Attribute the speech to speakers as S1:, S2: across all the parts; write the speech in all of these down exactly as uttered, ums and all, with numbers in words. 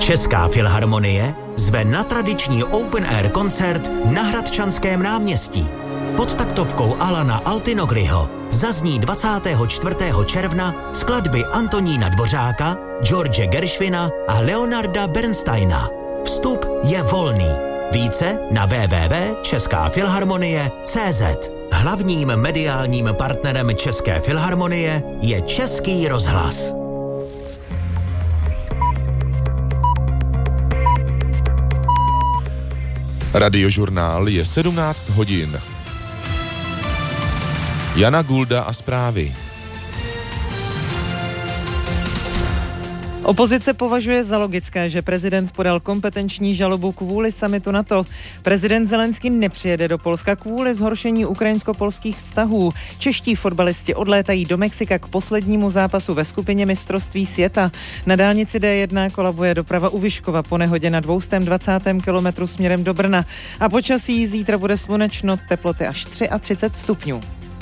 S1: Česká filharmonie zve na tradiční open air koncert na Hradčanském náměstí. Pod taktovkou Alana Altinogriho zazní dvacátého čtvrtého června skladby Antonína Dvořáka, George Gershwina a Leonarda Bernsteina. Vstup je volný. Více na w w w tečka česká filharmonie tečka cé zet. Hlavním mediálním partnerem České filharmonie je Český rozhlas.
S2: Radiožurnál je sedmnáct hodin. Jana Gulda a zprávy.
S3: Opozice považuje za logické, že prezident podal kompetenční žalobu kvůli summitu NATO. Prezident Zelenský nepřijede do Polska kvůli zhoršení ukrajinsko-polských vztahů. Čeští fotbalisti odlétají do Mexika k poslednímu zápasu ve skupině mistrovství světa. Na dálnici D jedna kolabuje doprava u Vyškova po nehodě na dvě stě dvacátém kilometru směrem do Brna. A počasí zítra bude slunečno, teploty až třicet tři stupňů.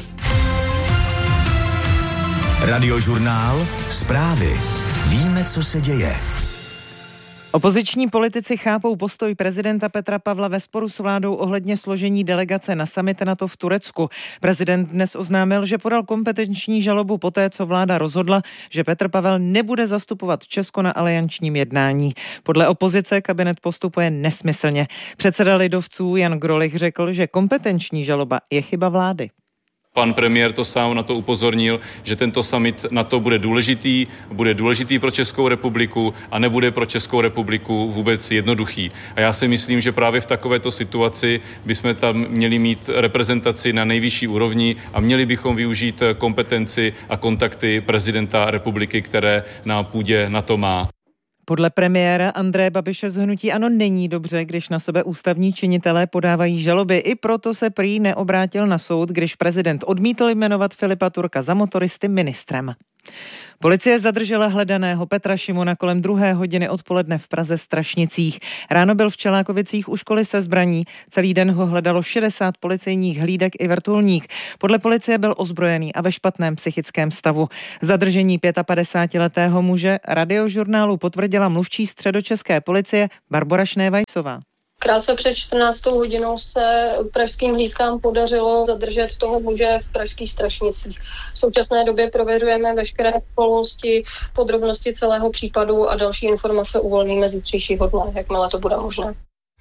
S1: Radiožurnál, zprávy. Víme, co se děje.
S3: Opoziční politici chápou postoj prezidenta Petra Pavla ve sporu s vládou ohledně složení delegace na summit NATO v Turecku. Prezident dnes oznámil, že podal kompetenční žalobu poté, co vláda rozhodla, že Petr Pavel nebude zastupovat Česko na aliančním jednání. Podle opozice kabinet postupuje nesmyslně. Předseda lidovců Jan Grolich řekl, že kompetenční žaloba je chyba vlády.
S4: Pan premiér to sám na to upozornil, že tento summit NATO bude důležitý, bude důležitý pro Českou republiku a nebude pro Českou republiku vůbec jednoduchý. A já si myslím, že právě v takovéto situaci bychom tam měli mít reprezentaci na nejvyšší úrovni a měli bychom využít kompetenci a kontakty prezidenta republiky, které na půdě NATO má.
S3: Podle premiéra Andreje Babiše z hnutí ANO není dobře, když na sebe ústavní činitelé podávají žaloby. I proto se prý neobrátil na soud, když prezident odmítl jmenovat Filipa Turka za motoristy ministrem. Policie zadržela hledaného Petra Šimona kolem druhé hodiny odpoledne v Praze Strašnicích. Ráno byl v Čelákovicích u školy se zbraní. Celý den ho hledalo šedesát policejních hlídek i vrtulník. Podle policie byl ozbrojený a ve špatném psychickém stavu. Zadržení padesátipětiletého muže Radiožurnálu potvrdila mluvčí středočeské policie Barbora Šnévajsová.
S5: Krátce před čtrnáctou hodinou se pražským hlídkám podařilo zadržet toho muže v pražských Strašnicích. V současné době prověřujeme veškeré okolnosti, podrobnosti celého případu a další informace uvolníme zítřejšího dne, jakmile to bude možné.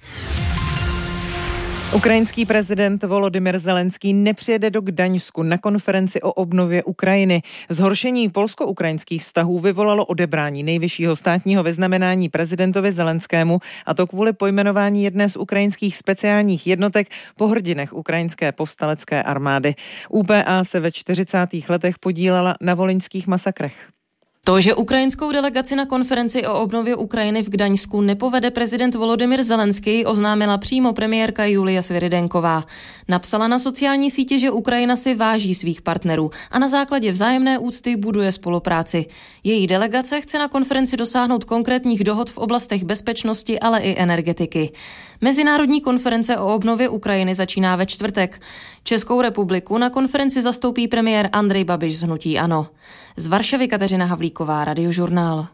S3: Ukrajinský prezident Volodymyr Zelenský nepřijede do Gdaňsku na konferenci o obnově Ukrajiny. Zhoršení polsko-ukrajinských vztahů vyvolalo odebrání nejvyššího státního vyznamenání prezidentovi Zelenskému, a to kvůli pojmenování jedné z ukrajinských speciálních jednotek po hrdinech ukrajinské povstalecké armády. U P A se ve čtyřicátých letech podílela na volyňských masakrech.
S6: To, že ukrajinskou delegaci na konferenci o obnově Ukrajiny v Gdaňsku nepovede prezident Volodymyr Zelenský, oznámila přímo premiérka Julia Sviridenková. Napsala na sociální síti, že Ukrajina si váží svých partnerů a na základě vzájemné úcty buduje spolupráci. Její delegace chce na konferenci dosáhnout konkrétních dohod v oblastech bezpečnosti, ale i energetiky. Mezinárodní konference o obnově Ukrajiny začíná ve čtvrtek. Českou republiku na konferenci zastoupí premiér Andrej Babiš z hnutí ANO. Z Varšavy Kateřina Havlíková, Radiožurnál.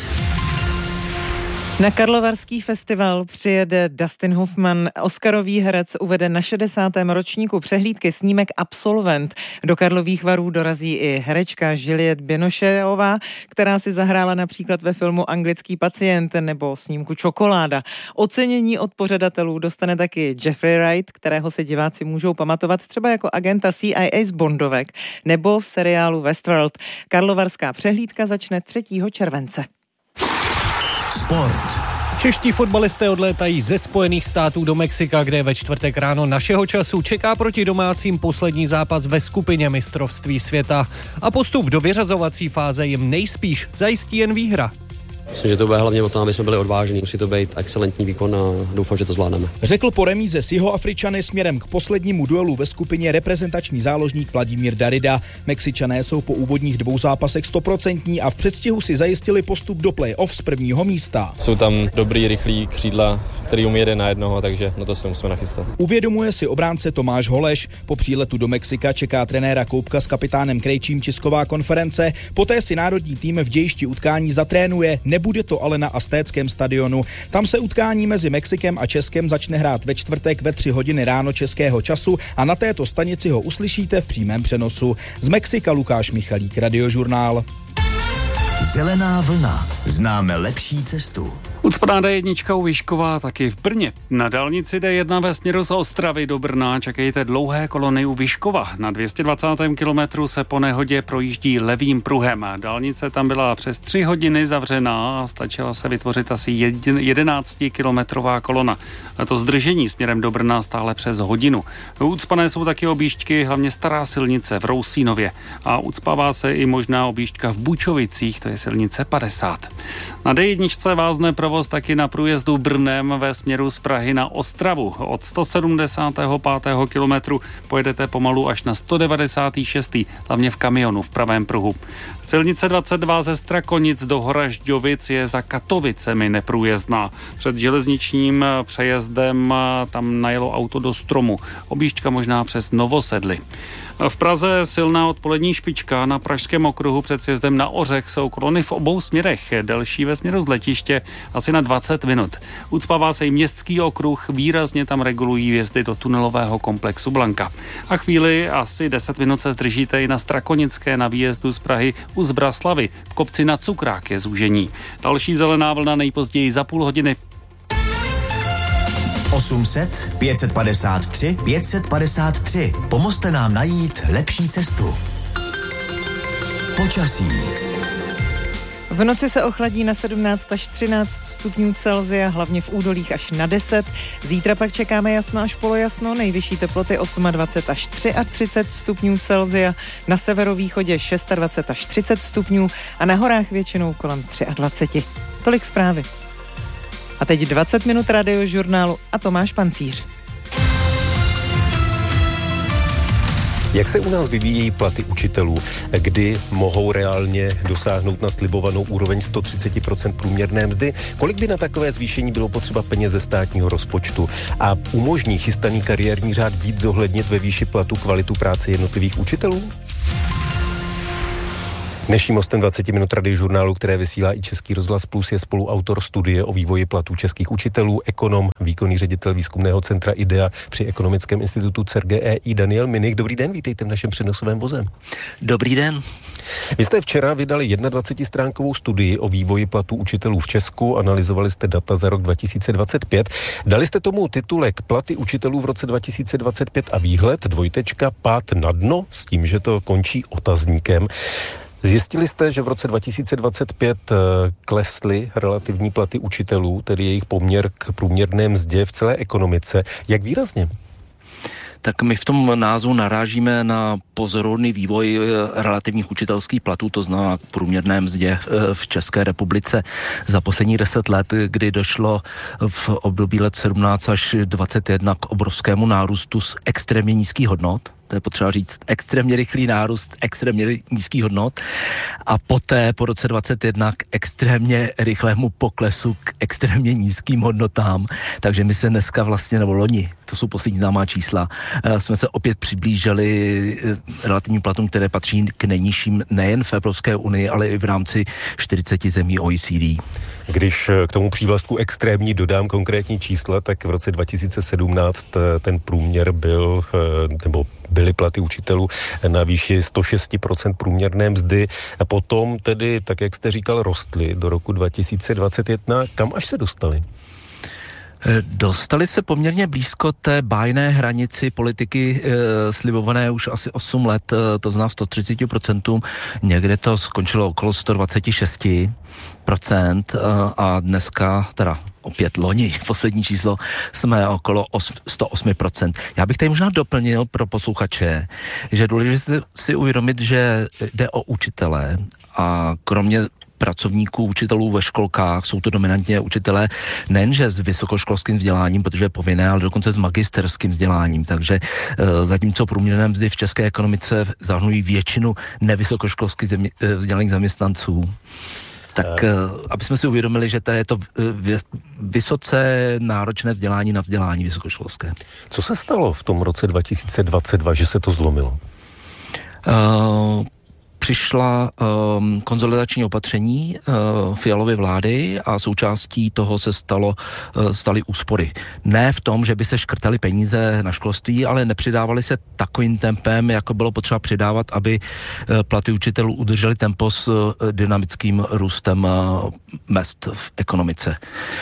S3: Na Karlovarský festival přijede Dustin Hoffman. Oscarový herec uvede na šedesátém ročníku přehlídky snímek Absolvent. Do Karlových Varů dorazí i herečka Juliette Binocheová, která si zahrála například ve filmu Anglický pacient nebo snímku Čokoláda. Ocenění od pořadatelů dostane taky Jeffrey Wright, kterého se diváci můžou pamatovat třeba jako agenta C I A z Bondovek nebo v seriálu Westworld. Karlovarská přehlídka začne třetího července.
S1: Sport.
S7: Čeští fotbalisté odlétají ze Spojených států do Mexika, kde ve čtvrtek ráno našeho času čeká proti domácím poslední zápas ve skupině mistrovství světa. A postup do vyřazovací fáze jim nejspíš zajistí jen výhra.
S8: Myslím, že to bude hlavně o tom, aby jsme byli odvážní. Musí to být excelentní výkon a doufám, že to zvládneme.
S9: Řekl po remíze s Jihoafričany směrem k poslednímu duelu ve skupině reprezentační záložník Vladimír Darida. Mexičané jsou po úvodních dvou zápasech stoprocentní a v předstihu si zajistili postup do play-off z prvního místa.
S10: Jsou tam dobrý, rychlí křídla, který umí jeden na jednoho, takže na to se musíme nachystat.
S9: Uvědomuje si obránce Tomáš Holeš. Po příletu do Mexika čeká trenéra Koubka s kapitánem Krejčím tisková konference. Poté si národní tým v dějišti utkání zatrénuje, nebude to ale na Aztéckém stadionu. Tam se utkání mezi Mexikem a Českem začne hrát ve čtvrtek ve tři hodiny ráno českého času a na této stanici ho uslyšíte v přímém přenosu. Z Mexika Lukáš Michalík, Radiožurnál.
S1: Zelená vlna. Známe lepší cestu.
S11: Ucpaná D jedna u Vyškova taky v Brně. Na dálnici D jedna ve směru z Ostravy do Brna čekejte dlouhé kolony u Vyškova. Na dvě stě dvacátém kilometru se po nehodě projíždí levým pruhem. Dálnice tam byla přes tři hodiny zavřená a stačila se vytvořit asi jedenáctikilometrová kolona. A to zdržení směrem do Brna stále přes hodinu. Ucpané jsou taky objížďky, hlavně stará silnice v Rousínově. A ucpává se i možná objížďka v Bučovicích, to je silnice padesát. Na D jedna vázne provoz taky na průjezdu Brnem ve směru z Prahy na Ostravu. Od sto sedmdesátého pátého kilometru pojedete pomalu až na sto devadesátý šestý hlavně v kamionu v pravém pruhu. Silnice dvacet dva ze Strakonic do Horažďovic je za Katovicemi neprůjezdná. Před železničním přejezdem tam najelo auto do stromu. Objížďka možná přes Novosedly. V Praze silná odpolední špička, na Pražském okruhu před sjezdem na Ořech jsou kolony v obou směrech, delší ve směru z letiště asi na dvacet minut. Ucpává se i městský okruh, výrazně tam regulují vjezdy do tunelového komplexu Blanka. A chvíli asi deset minut se zdržíte i na Strakonické na výjezdu z Prahy u Zbraslavy. V kopci na Cukrák je zúžení. Další zelená vlna nejpozději za půl hodiny.
S1: osm set, pět set padesát tři, pět set padesát tři. Pomozte nám najít lepší cestu. Počasí.
S3: V noci se ochladí na sedmnáct až třináct stupňů Celsia, hlavně v údolích až na deset. Zítra pak čekáme jasno až polojasno, nejvyšší teploty dvacet osm až třicet tři stupňů Celsia, na severovýchodě dvacet šest až třicet stupňů a na horách většinou kolem dvacet tři. Tolik zprávy. A teď dvacet minut Radiožurnálu a Tomáš Pancíř.
S12: Jak se u nás vyvíjejí platy učitelů? Kdy mohou reálně dosáhnout na slibovanou úroveň sto třicet procent průměrné mzdy? Kolik by na takové zvýšení bylo potřeba peněz ze státního rozpočtu? A umožní chystaný kariérní řád víc zohlednit ve výši platu kvalitu práce jednotlivých učitelů? Dnešním hostem dvacet minut Radiožurnálu, které vysílá i Český rozhlas Plus, je spoluautor studie o vývoji platů českých učitelů, ekonom, výkonný ředitel výzkumného centra IDEA při Ekonomickém institutu C E R G E I Daniel Minik. Dobrý den, vítejte v našem přenosovém voze.
S13: Dobrý den.
S12: Vy jste včera vydali dvacetijednostránkovou studii o vývoji platů učitelů v Česku, analyzovali jste data za rok dva tisíce dvacet pět. Dali jste tomu titulek Platy učitelů v roce dva tisíce dvacet pět a výhled, dvojtečka, pád na dno, s tím, že to končí otazníkem. Zjistili jste, že v roce dva tisíce dvacet pět klesly relativní platy učitelů, tedy jejich poměr k průměrné mzdě v celé ekonomice. Jak výrazně?
S13: Tak my v tom názvu narážíme na pozoruhodný vývoj relativních učitelských platů, to znamená průměrné mzdě v České republice za posledních deset let, kdy došlo v období let sedmnáct až dvacet jedna k obrovskému nárůstu z extrémně nízkých hodnot. To je potřeba říct, extrémně rychlý nárůst extrémně nízkých hodnot a poté po roce dvacet jedna k extrémně rychlému poklesu k extrémně nízkým hodnotám. Takže my se dneska vlastně, nebo loni, to jsou poslední známá čísla, jsme se opět přiblížili relativním platům, které patří k nejnižším nejen v Evropské unii, ale i v rámci čtyřiceti zemí O E C D.
S12: Když k tomu přívlastku extrémní dodám konkrétní čísla, tak v roce dva tisíce sedmnáct ten průměr byl, nebo byly platy učitelů na výši sto šest procent průměrné mzdy. A potom tedy, tak jak jste říkal, rostly do roku dva tisíce dvacet jedna. Kam až se dostali?
S13: Dostali se poměrně blízko té bájné hranici politiky e, slibované už asi osm let, e, to znamená sto třicet procent, někde to skončilo okolo sto dvacet šest procent e, a dneska, teda opět loni, poslední číslo, jsme okolo sto osm procent. Já bych tady možná doplnil pro posluchače, že je důležité si uvědomit, že jde o učitele a kromě pracovníků, učitelů ve školkách, jsou to dominantně učitelé nejenže s vysokoškolským vzděláním, protože je povinné, ale dokonce s magisterským vzděláním. Takže e, zatímco průměrné mzdy v české ekonomice zahrnují většinu nevysokoškolských vzdělaných zaměstnanců. Tak aby jsme si uvědomili, že to je to vysoce náročné vzdělání na vzdělání vysokoškolské.
S12: Co se stalo v tom roce dva tisíce dvacet dva, že se to zlomilo?
S13: Uh, přišla um, konsolidační opatření uh, Fialovy vlády a součástí toho se stalo, uh, staly úspory. Ne v tom, že by se škrtaly peníze na školství, ale nepřidávaly se takovým tempem, jako bylo potřeba přidávat, aby uh, platy učitelů udržely tempo s uh, dynamickým růstem uh, mezd v ekonomice.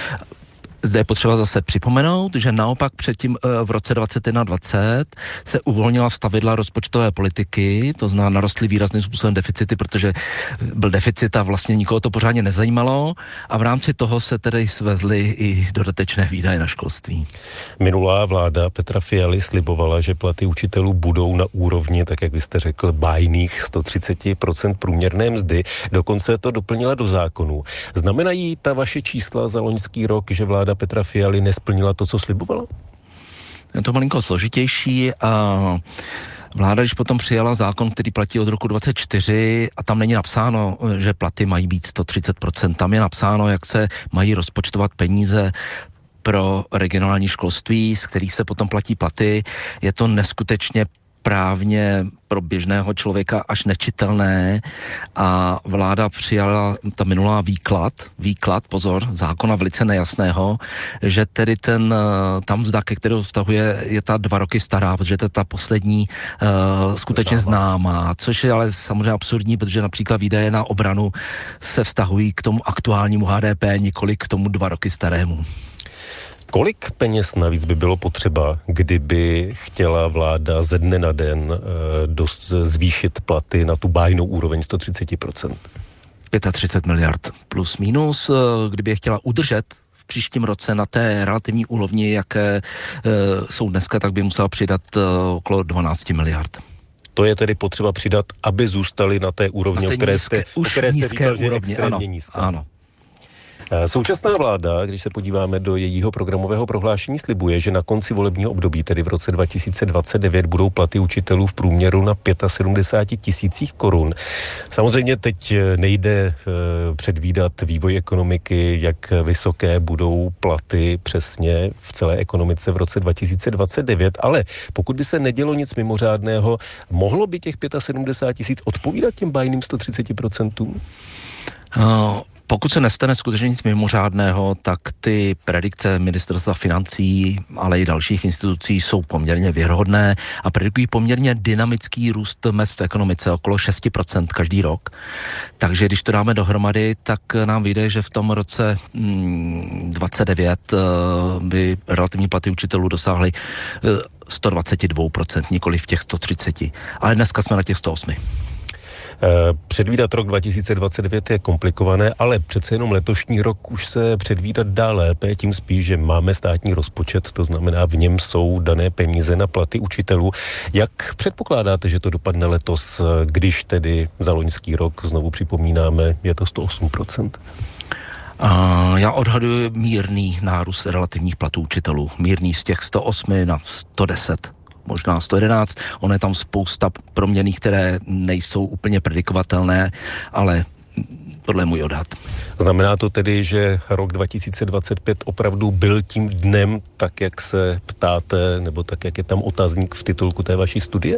S13: Zde je potřeba zase připomenout, že naopak předtím v roce dvacet jedna dvacet se uvolnila stavidla rozpočtové politiky, to znamená narostly výrazným způsobem deficity, protože byl deficit a vlastně nikoho to pořádně nezajímalo a v rámci toho se tedy svezly i dodatečné výdaje na školství.
S12: Minulá vláda Petra Fialy slibovala, že platy učitelů budou na úrovni, tak jak vy jste řekl, bájných sto třicet procent průměrné mzdy, dokonce to doplnila do zákonu. Znamenají ta vaše čísla za loňský rok, že vláda Petra Fialy nesplnila to, co slibovala?
S13: Je to malinko složitější a vláda, když potom přijala zákon, který platí od roku dvacet čtyři a tam není napsáno, že platy mají být sto třicet procent, tam je napsáno, jak se mají rozpočtovat peníze pro regionální školství, z kterých se potom platí platy. Je to neskutečně právně pro běžného člověka až nečitelné a vláda přijala ta minulá výklad, výklad, pozor, zákona velice nejasného, že tedy ten, tam mzda, ke kterou vztahuje, je ta dva roky stará, protože to je ta poslední uh, skutečně známá, což je ale samozřejmě absurdní, protože například výdaje na obranu se vztahují k tomu aktuálnímu H D P, nikoli k tomu dva roky starému.
S12: Kolik peněz navíc by bylo potřeba, kdyby chtěla vláda ze dne na den e, dost zvýšit platy na tu bájnou úroveň sto třicet procent?
S13: třicet pět miliard plus minus, kdyby je chtěla udržet v příštím roce na té relativní úrovni, jaké e, jsou dneska, tak by musela přidat e, okolo dvanáct miliard.
S12: To je tedy potřeba přidat, aby zůstali na té úrovni, o které jste,
S13: už
S12: o které jste
S13: nízké
S12: říkal, že je
S13: úrovni,
S12: extrémně
S13: ano,
S12: nízká.
S13: ano.
S12: Současná vláda, když se podíváme do jejího programového prohlášení, slibuje, že na konci volebního období, tedy v roce dva tisíce dvacet devět, budou platy učitelů v průměru na sedmdesát pět tisících korun. Samozřejmě teď nejde předvídat vývoj ekonomiky, jak vysoké budou platy přesně v celé ekonomice v roce dva tisíce dvacet devět, ale pokud by se nedělo nic mimořádného, mohlo by těch sedmdesát pět tisíc odpovídat těm bájným sto třicet procentům?
S13: Uh. Pokud se nestane skutečně nic mimořádného, tak ty predikce ministerstva financí, ale i dalších institucí jsou poměrně věrohodné a predikují poměrně dynamický růst mezd v ekonomice, okolo šest procent každý rok. Takže když to dáme dohromady, tak nám vyjde, že v tom roce hmm, dvacet devět by relativní platy učitelů dosáhly sto dvacet dva procent, nikoli v těch sto třicet. Ale dneska jsme na těch sto osm.
S12: Předvídat rok dva tisíce dvacet devět je komplikované, ale přece jenom letošní rok už se předvídat dá lépe, tím spíš, že máme státní rozpočet, to znamená v něm jsou dané peníze na platy učitelů. Jak předpokládáte, že to dopadne letos, když tedy za loňský rok, znovu připomínáme, je to sto osm procent?
S13: Uh, já odhaduji mírný nárůst relativních platů učitelů. Mírný z těch sto osm na sto deset. Možná sto jedenáct, ono je tam spousta proměnných, které nejsou úplně predikovatelné, ale tohle je můj odhad.
S12: Znamená to tedy, že rok dva tisíce dvacet pět opravdu byl tím dnem, tak jak se ptáte, nebo tak jak je tam otazník v titulku té vaší studie?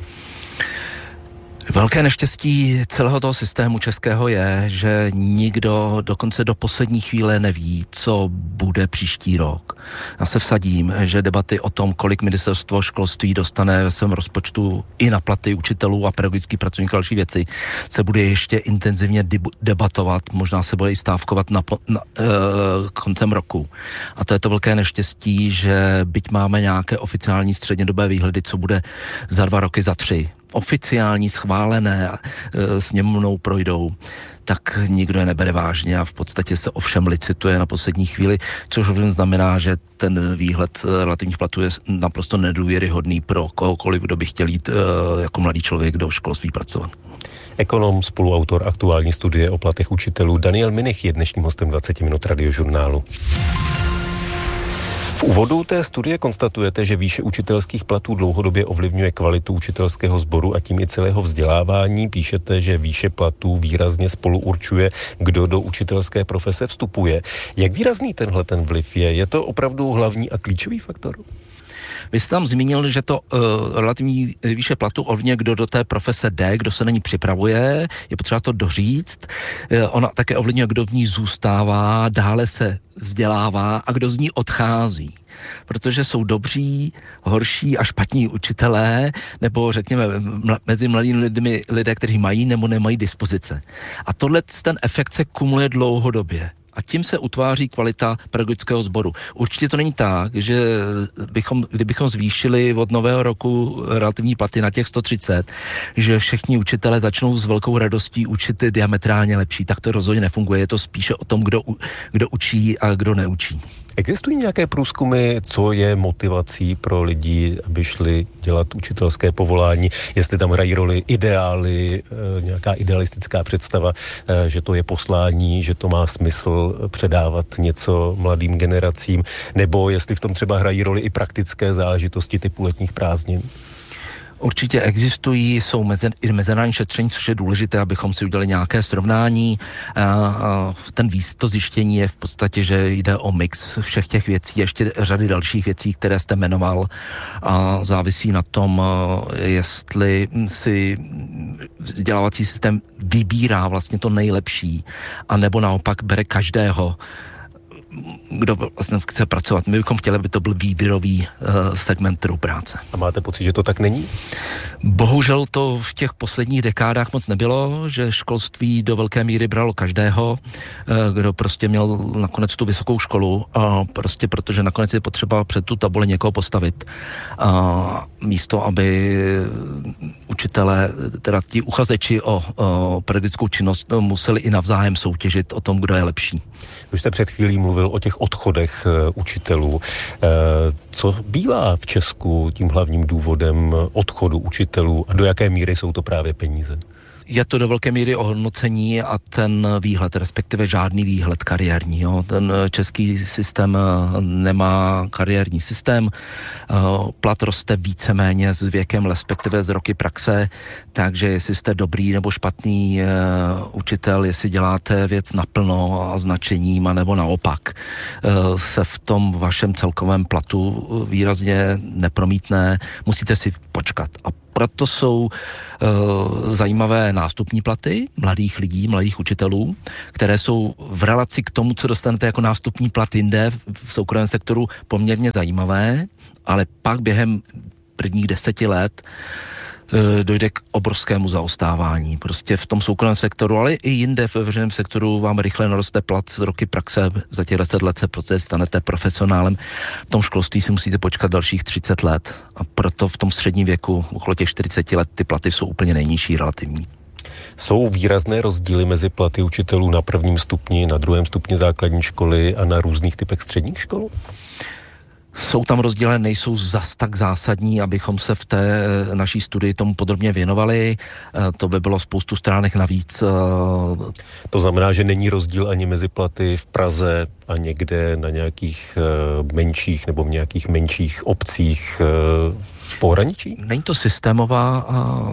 S13: Velké neštěstí celého toho systému českého je, že nikdo dokonce do poslední chvíle neví, co bude příští rok. Já se vsadím, že debaty o tom, kolik ministerstvo školství dostane ve svém rozpočtu i na platy učitelů a pedagogických pracovníků a další věci, se bude ještě intenzivně debatovat, možná se bude i stávkovat na, na uh, koncem roku. A to je to velké neštěstí, že byť máme nějaké oficiální střednědobé výhledy, co bude za dva roky, za tři, oficiální, schválené, e, sněmovnou projdou, tak nikdo je nebere vážně a v podstatě se ovšem licituje na poslední chvíli, což ovšem znamená, že ten výhled relativních platů je naprosto nedůvěryhodný pro kohokoliv, kdo by chtěl jít e, jako mladý člověk do školství pracovat.
S12: Ekonom, spoluautor aktuální studie o platech učitelů Daniel Minich je dnešním hostem dvacet minut Radiožurnálu. V úvodu té studie konstatujete, že výše učitelských platů dlouhodobě ovlivňuje kvalitu učitelského sboru a tím i celého vzdělávání. Píšete, že výše platů výrazně spolu určuje, kdo do učitelské profese vstupuje. Jak výrazný tenhle ten vliv je? Je to opravdu hlavní a klíčový faktor?
S13: Vy jste tam zmínil, že to uh, relativní výše platu ovlivňuje, kdo do té profese jde, kdo se na ní připravuje, je potřeba to doříct. Uh, ona také ovlivňuje, kdo v ní zůstává, dále se vzdělává a kdo z ní odchází. Protože jsou dobří, horší a špatní učitelé, nebo řekněme mla, mezi mladými lidmi lidé, kteří mají nebo nemají dispozice. A tohle ten efekt se kumuluje dlouhodobě. A tím se utváří kvalita pedagogického sboru. Určitě to není tak, že bychom, kdybychom zvýšili od nového roku relativní platy na těch sto třicet, že všichni učitelé začnou s velkou radostí učit diametrálně lepší. Tak to rozhodně nefunguje. Je to spíše o tom, kdo, kdo učí a kdo neučí.
S12: Existují nějaké průzkumy, co je motivací pro lidi, aby šli dělat učitelské povolání, jestli tam hrají roli ideály, nějaká idealistická představa, že to je poslání, že to má smysl předávat něco mladým generacím, nebo jestli v tom třeba hrají roli i praktické záležitosti typu letních prázdnin?
S13: Určitě existují, jsou mezi, i mezinárodní šetření, což je důležité, abychom si udělali nějaké srovnání. A, a ten výz, to zjištění je v podstatě, že jde o mix všech těch věcí, ještě řady dalších věcí, které jste jmenoval. A závisí na tom, jestli si vzdělávací systém vybírá vlastně to nejlepší, anebo naopak bere každého, kdo vlastně chce pracovat. My bychom chtěli, aby to byl výběrový uh, segment trhu práce.
S12: A máte pocit, že to tak není?
S13: Bohužel to v těch posledních dekádách moc nebylo, že školství do velké míry bralo každého, uh, kdo prostě měl nakonec tu vysokou školu, a prostě protože nakonec je potřeba před tu tabuli někoho postavit. A místo, aby učitelé, teda ti uchazeči o, o pedagogickou činnost museli i navzájem soutěžit o tom, kdo je lepší.
S12: Už jste před chvílí mluvil o těch odchodech uh, učitelů. Uh, co bývá v Česku tím hlavním důvodem odchodu učitelů a do jaké míry jsou to právě peníze?
S13: Je to do velké míry ohodnocení a ten výhled, respektive žádný výhled kariérní. Jo. Ten český systém nemá kariérní systém, plat roste víceméně s věkem, respektive z roky praxe, takže jestli jste dobrý nebo špatný učitel, jestli děláte věc naplno a značením, nebo naopak, se v tom vašem celkovém platu výrazně nepromítne, musíte si počkat. A proto jsou uh, zajímavé nástupní platy mladých lidí, mladých učitelů, které jsou v relaci k tomu, co dostanete jako nástupní plat jinde v soukromém sektoru, poměrně zajímavé, ale pak během prvních deseti let uh, dojde k obrovskému zaostávání. Prostě v tom soukromém sektoru, ale i jinde ve veřejném sektoru vám rychle naroste plat z roky praxe, za těch deset let se prostě stanete profesionálem. V tom školství si musíte počkat dalších třicet let a proto v tom středním věku, okolo těch čtyřicet let, ty platy jsou úplně nejnižší relativní.
S12: Jsou výrazné rozdíly mezi platy učitelů na prvním stupni, na druhém stupni základní školy a na různých typech středních škol?
S13: Jsou tam rozdíly, nejsou zas tak zásadní, abychom se v té naší studii tomu podrobně věnovali. To by bylo spoustu stránek navíc.
S12: To znamená, že není rozdíl ani mezi platy v Praze a někde na nějakých menších nebo v nějakých menších obcích v pohraničí?
S13: Není to systémová,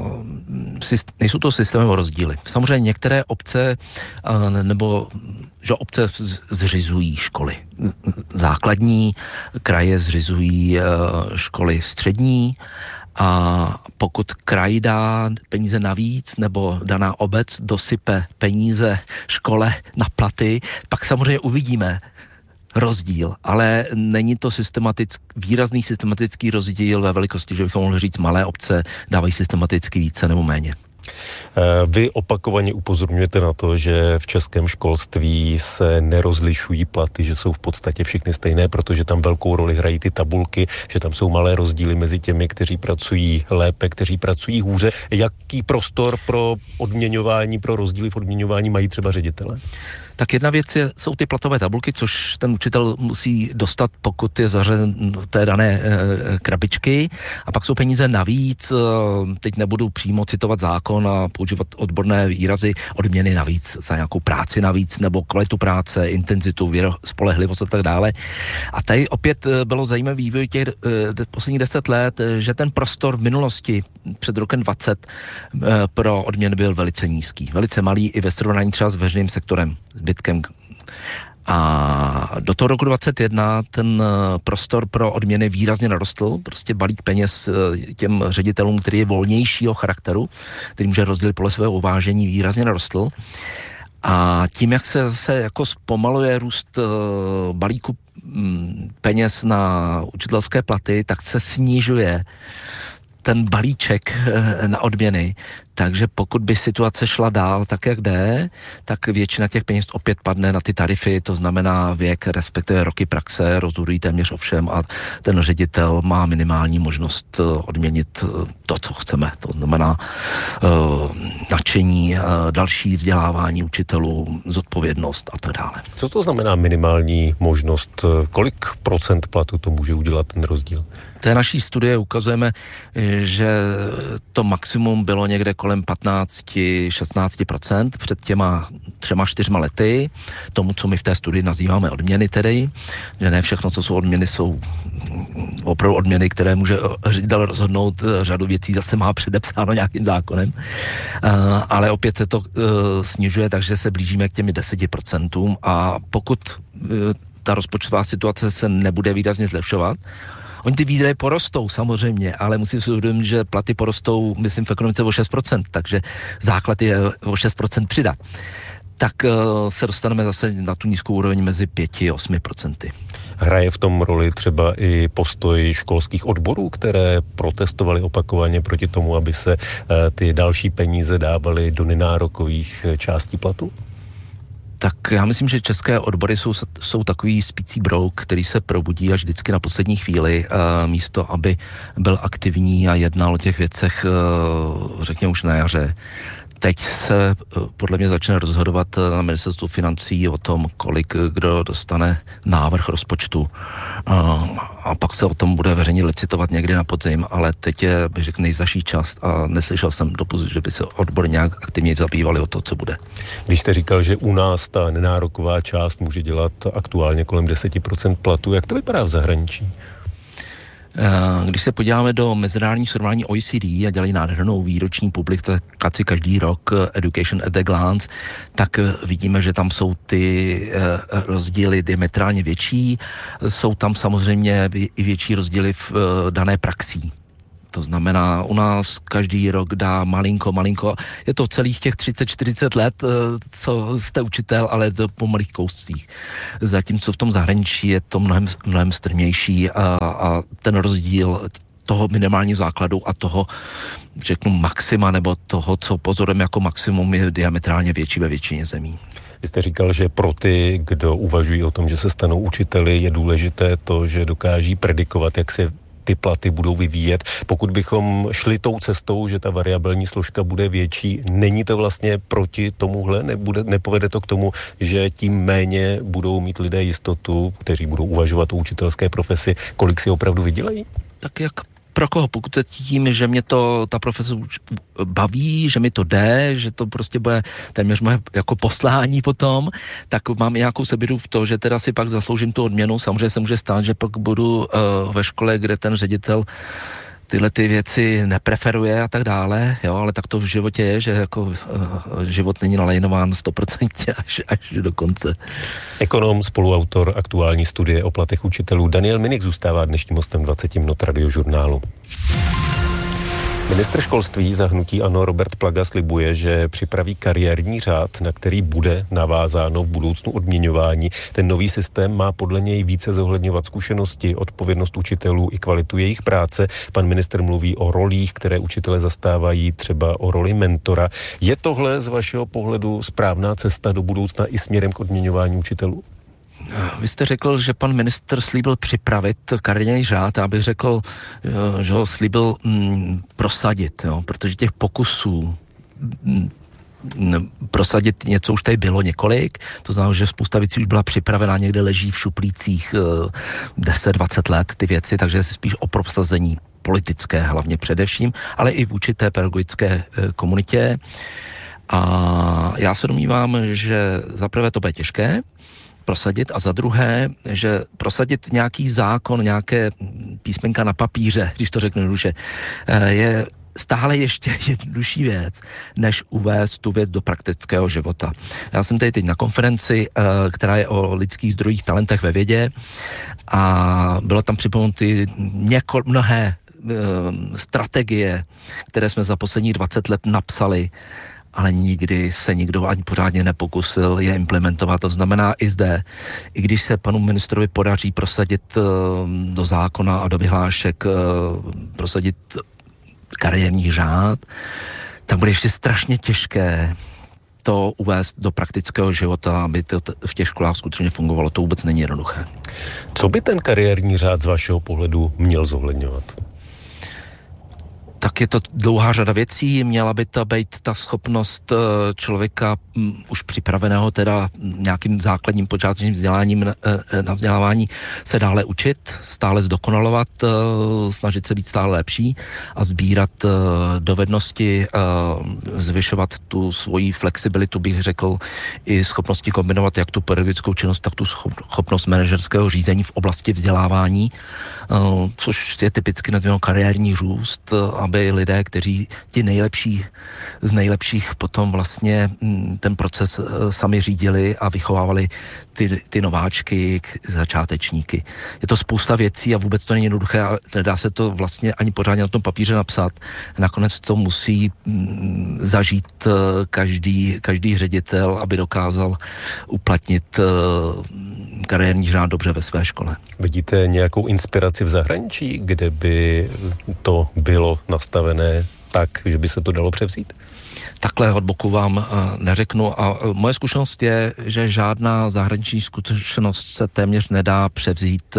S13: nejsou to systémové rozdíly. Samozřejmě některé obce nebo že obce zřizují školy základní, kraje zřizují školy střední a pokud kraj dá peníze navíc nebo daná obec dosype peníze škole na platy, pak samozřejmě uvidíme rozdíl, ale není to systematický, výrazný systematický rozdíl ve velikosti, že bychom mohli říct, malé obce dávají systematicky více nebo méně.
S12: Vy opakovaně upozorňujete na to, že v českém školství se nerozlišují platy, že jsou v podstatě všechny stejné, protože tam velkou roli hrají ty tabulky, že tam jsou malé rozdíly mezi těmi, kteří pracují lépe, kteří pracují hůře. Jaký prostor pro odměňování, pro rozdíly v odměňování mají třeba ředitele?
S13: Tak jedna věc je, jsou ty platové tabulky, což ten učitel musí dostat, pokud je zařazen té dané e, krabičky. A pak jsou peníze navíc, e, teď nebudu přímo citovat zákon a používat odborné výrazy, odměny navíc za nějakou práci navíc, nebo kvalitu práce, intenzitu, věro, spolehlivost a tak dále. A tady opět bylo zajímavý vývoj těch e, posledních deset let, že ten prostor v minulosti před rokem dvacet e, pro odměny byl velice nízký. Velice malý i ve srovnání třeba s veřejným sektorem, zbytkem. A do toho roku dvacet jedna ten prostor pro odměny výrazně narostl, prostě balík peněz těm ředitelům, který je volnějšího charakteru, který může rozdělit podle svého uvážení, výrazně narostl. A tím, jak se zase jako zpomaluje růst balíku peněz na učitelské platy, tak se snižuje ten balíček na odměny. Takže pokud by situace šla dál tak, jak jde, tak většina těch peněz opět padne na ty tarify, to znamená věk, respektive roky praxe, rozhodují téměř o všem a ten ředitel má minimální možnost odměnit to, co chceme. To znamená uh, nadšení, uh, další vzdělávání učitelů, zodpovědnost a tak dále.
S12: Co to znamená minimální možnost? Kolik procent platu to může udělat ten rozdíl?
S13: V té naší studie ukazujeme, že to maximum bylo někde kolem patnáct až šestnáct procent před těma třema, čtyřma lety, tomu, co my v té studii nazýváme odměny tedy, že ne všechno, co jsou odměny, jsou opravdu odměny, které může ředitel rozhodnout, řadu věcí zase má předepsáno nějakým zákonem, ale opět se to snižuje, takže se blížíme k těmi deseti procentům a pokud ta rozpočtová situace se nebude výrazně zlepšovat, oni ty výdaje porostou samozřejmě, ale musím si uvědomit, že platy porostou, myslím, v ekonomice o šest procent, takže základ je o šest procent přidat. Tak uh, se dostaneme zase na tu nízkou úroveň mezi pět a osm procenty.
S12: Hraje v tom roli třeba i postoj školských odborů, které protestovaly opakovaně proti tomu, aby se uh, ty další peníze dávaly do nenárokových částí platu?
S13: Tak já myslím, že české odbory jsou, jsou takový spící brouk, který se probudí až vždycky na poslední chvíli, uh, místo, aby byl aktivní a jednal o těch věcech, uh, řekněme už na jaře. Teď se podle mě začne rozhodovat na ministerstvu financí o tom, kolik kdo dostane návrh rozpočtu. A pak se o tom bude veřejně licitovat někdy na podzim, ale teď je, bych řekl, nejzaší čas a neslyšel jsem dopustit, že by se odbory nějak aktivně zabývali o to, co bude.
S12: Když jste říkal, že u nás ta nenároková část může dělat aktuálně kolem deset procent platu, jak to vypadá v zahraničí?
S13: Když se podíváme do mezinárodních srovnání O E C D a dělají nádhernou výroční publikaci každý rok Education at a Glance, tak vidíme, že tam jsou ty rozdíly diametrálně větší. Jsou tam samozřejmě i větší rozdíly v dané praxí. To znamená, u nás každý rok dá malinko, malinko. Je to celých těch třicet čtyřicet let, co jste učitel, ale to po malých kouscích. Zatímco v tom zahraničí je to mnohem, mnohem strmější a, a ten rozdíl toho minimálního základu a toho, řeknu, maxima, nebo toho, co pozorujeme jako maximum, je diametrálně větší ve většině zemí.
S12: Vy jste říkal, že pro ty, kdo uvažují o tom, že se stanou učiteli, je důležité to, že dokáží predikovat, jak se ty platy budou vyvíjet. Pokud bychom šli tou cestou, že ta variabilní složka bude větší, není to vlastně proti tomuhle? Nebude, nepovede to k tomu, že tím méně budou mít lidé jistotu, kteří budou uvažovat o učitelské profesi, kolik si opravdu vydělají?
S13: Tak jak pro koho? Pokud se tím, že mě to ta profese baví, že mi to jde, že to prostě bude téměř moje jako poslání potom, tak mám nějakou sebedu v to, že teda si pak zasloužím tu odměnu. Samozřejmě se může stát, že pak budu uh, ve škole, kde ten ředitel tyhle ty věci nepreferuje a tak dále, jo, ale tak to v životě je, že jako uh, život není nalajnován sto procent až, až do konce.
S12: Ekonom, spoluautor aktuální studie o platech učitelů Daniel Minik zůstává dnešním hostem dvacet minut Radiožurnálu. Ministr školství za hnutí ANO Robert Plaga slibuje, že připraví kariérní řád, na který bude navázáno v budoucnu odměňování. Ten nový systém má podle něj více zohledňovat zkušenosti, odpovědnost učitelů i kvalitu jejich práce. Pan ministr mluví o rolích, které učitelé zastávají, třeba o roli mentora. Je tohle z vašeho pohledu správná cesta do budoucna i směrem k odměňování učitelů?
S13: Vy jste řekl, že pan ministr slíbil připravit kariérní řád, já bych řekl, že ho slíbil mm, prosadit, jo, protože těch pokusů mm, prosadit něco, už tady bylo několik, to znamená, že spousta věcí už byla připravená, někde leží v šuplících deset dvacet let ty věci, takže si spíš o prosazení politické hlavně především, ale i vůči té pedagogické komunitě. A já se domnívám, že zaprvé to bude těžké prosadit a za druhé, že prosadit nějaký zákon, nějaké písmenka na papíře, když to řeknu jednoduše, je stále ještě jednodušší věc, než uvést tu věc do praktického života. Já jsem tady teď na konferenci, která je o lidských zdrojích, talentech ve vědě a bylo tam připomenuty něko, mnohé strategie, které jsme za poslední dvacet let napsali, ale nikdy se nikdo ani pořádně nepokusil je implementovat. To znamená i zde, i když se panu ministrovi podaří prosadit do zákona a do vyhlášek prosadit kariérní řád, tak bude ještě strašně těžké to uvést do praktického života, aby to v těch školách skutečně fungovalo. To vůbec není jednoduché.
S12: Co by ten kariérní řád z vašeho pohledu měl zohledňovat?
S13: Tak je to dlouhá řada věcí, měla by to být ta schopnost člověka m, už připraveného teda nějakým základním počátečním vzděláním na, na vzdělávání se dále učit, stále zdokonalovat, snažit se být stále lepší a sbírat dovednosti, zvyšovat tu svoji flexibilitu, bych řekl, i schopnosti kombinovat jak tu pedagogickou činnost, tak tu schopnost manažerského řízení v oblasti vzdělávání, což je typicky nazýváno kariérní růst, aby lidé, kteří ti nejlepší z nejlepších potom vlastně ten proces sami řídili a vychovávali ty, ty nováčky, začátečníky. Je to spousta věcí a vůbec to není jednoduché a nedá se to vlastně ani pořádně na tom papíře napsat. Nakonec to musí zažít každý, každý ředitel, aby dokázal uplatnit kariérní řád dobře ve své škole.
S12: Vidíte nějakou inspiraci v zahraničí, kde by to bylo nastavené tak, že by se to dalo převzít?
S13: Takhle od boku vám neřeknu a moje zkušenost je, že žádná zahraniční zkušenost se téměř nedá převzít,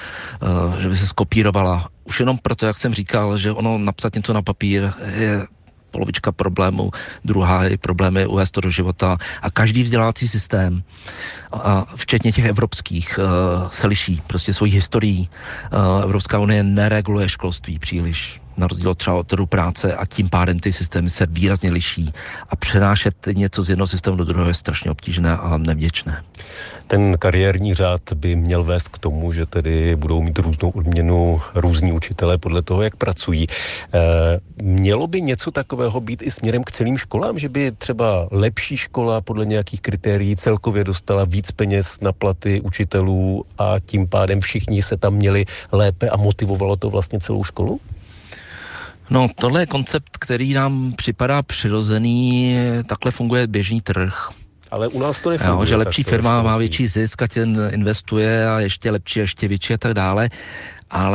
S13: že by se skopírovala. Už jenom proto, jak jsem říkal, že ono napsat něco na papír je polovička problémů, druhá je problémy uvést to do života a každý vzdělávací systém, a včetně těch evropských, se liší prostě svojí historií. Evropská unie nereguluje školství příliš, na rozdíl třeba od trhu práce a tím pádem ty systémy se výrazně liší a přenášet něco z jednoho systému do druhého je strašně obtížné a nevděčné.
S12: Ten kariérní řád by měl vést k tomu, že tedy budou mít různou odměnu různí učitelé podle toho, jak pracují. E, mělo by něco takového být i směrem k celým školám, že by třeba lepší škola podle nějakých kritérií celkově dostala víc peněz na platy učitelů a tím pádem všichni se tam měli lépe a motivovalo to vlastně celou školu?
S13: No, tohle je koncept, který nám připadá přirozený, takhle funguje běžný trh.
S12: Ale u nás to nefunguje.
S13: Jo, že lepší firma má větší zisk a ten investuje a ještě lepší, ještě větší a tak dále.